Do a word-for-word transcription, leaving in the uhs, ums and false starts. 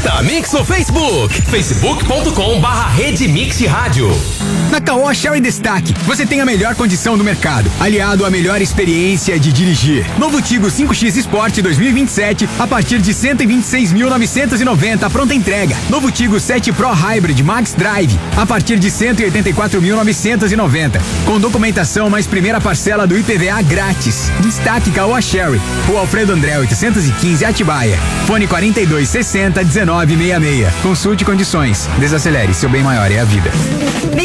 Curta Mix no Facebook, facebook ponto com barra Rede Mix Rádio. Na Caoa Sherry Destaque, você tem a melhor condição do mercado, aliado à melhor experiência de dirigir. Novo Tigo cinco X Sport dois mil e vinte e sete a partir de cento e vinte e seis mil novecentos e noventa, pronta entrega. Novo Tigo sete Pro Hybrid Max Drive a partir de cento e oitenta e quatro mil novecentos e noventa, com documentação mais primeira parcela do I P V A grátis. Destaque Caoa Sherry, Rua Alfredo André oitocentos e quinze, Atibaia. Fone quarenta e dois sessenta, dezenove sessenta e seis. Consulte condições. Desacelere, seu bem maior é a vida.